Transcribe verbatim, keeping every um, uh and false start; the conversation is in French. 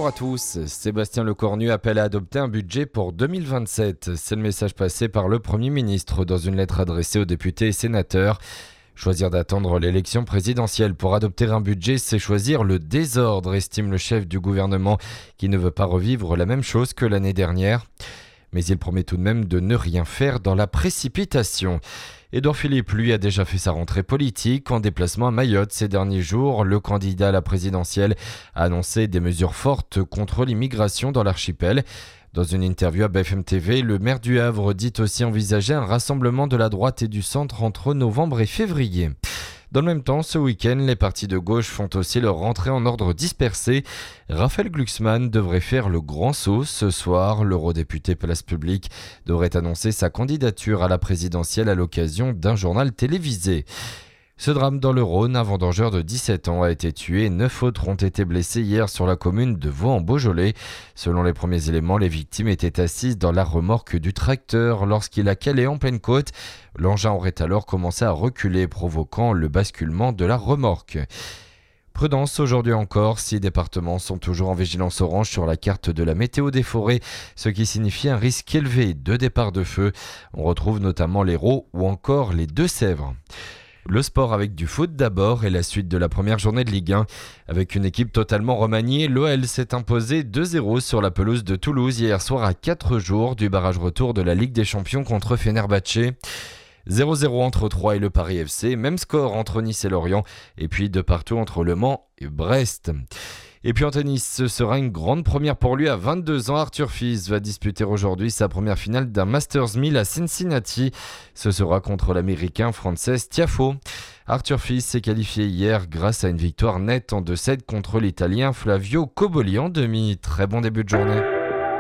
Bonjour à tous. Sébastien Lecornu appelle à adopter un budget pour deux mille vingt-sept. C'est le message passé par le Premier ministre dans une lettre adressée aux députés et sénateurs. Choisir d'attendre l'élection présidentielle pour adopter un budget, c'est choisir le désordre, estime le chef du gouvernement, qui ne veut pas revivre la même chose que l'année dernière. Mais il promet tout de même de ne rien faire dans la précipitation. Édouard Philippe, lui, a déjà fait sa rentrée politique en déplacement à Mayotte ces derniers jours. Le candidat à la présidentielle a annoncé des mesures fortes contre l'immigration dans l'archipel. Dans une interview à B F M T V, le maire du Havre dit aussi envisager un rassemblement de la droite et du centre entre novembre et février. Dans le même temps, ce week-end, les partis de gauche font aussi leur rentrée en ordre dispersé. Raphaël Glucksmann devrait faire le grand saut ce soir. L'eurodéputé Place Publique devrait annoncer sa candidature à la présidentielle à l'occasion d'un journal télévisé. Ce drame dans le Rhône, un vendangeur de dix-sept ans a été tué. Neuf autres ont été blessés hier sur la commune de Vaux-en-Beaujolais. Selon les premiers éléments, les victimes étaient assises dans la remorque du tracteur lorsqu'il a calé en pleine côte. L'engin aurait alors commencé à reculer, provoquant le basculement de la remorque. Prudence aujourd'hui encore, six départements sont toujours en vigilance orange sur la carte de la météo des forêts, ce qui signifie un risque élevé de départ de feu. On retrouve notamment l'Hérault ou encore les Deux-Sèvres. Le sport avec du foot d'abord et la suite de la première journée de Ligue un. Avec une équipe totalement remaniée, l'O L s'est imposé deux zéro sur la pelouse de Toulouse hier soir à quatre jours du barrage retour de la Ligue des Champions contre Fenerbahçe. zéro zéro entre Troyes et le Paris F C, même score entre Nice et Lorient, et puis de partout entre Le Mans et Brest. Et puis en tennis, ce sera une grande première pour lui à vingt-deux ans. Arthur Fils va disputer aujourd'hui sa première finale d'un Masters mille à Cincinnati. Ce sera contre l'Américain Frances Tiafoe. Arthur Fils s'est qualifié hier grâce à une victoire nette en deux sept contre l'Italien Flavio Cobolli en demi. Très bon début de journée.